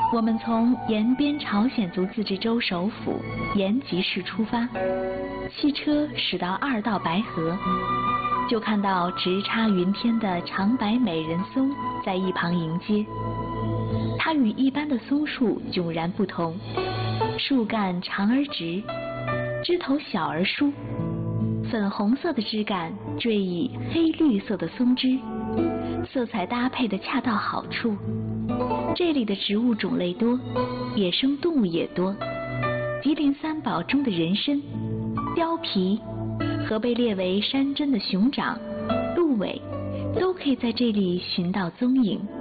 我们从延边朝鲜族自治州首府延吉市出发，汽车驶到2道白河，就看到直插云天的长白美人松在一旁迎接。它与一般的松树迥然不同，树干长而直，枝头小而疏，粉红色的枝干缀以黑绿色的松枝，色彩搭配的恰到好处。这里的植物种类多，野生动物也多，吉林三宝中的人参、貂皮和被列为山珍的熊掌、鹿尾都可以在这里寻到踪影。